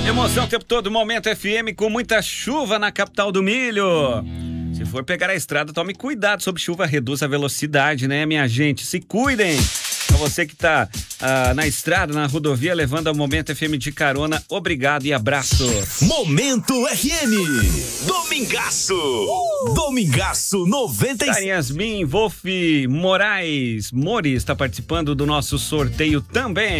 Emoção o tempo todo, Momento FM com muita chuva na capital do milho. Se for pegar a estrada, tome cuidado, sob chuva reduz a velocidade, né, minha gente? Se cuidem! Pra você que tá na estrada, na rodovia, levando a Momento FM de carona, obrigado e abraço. Momento FM, Domingaço, Domingaço 96. Yasmin Wolf Moraes, Mores, está participando do nosso sorteio também.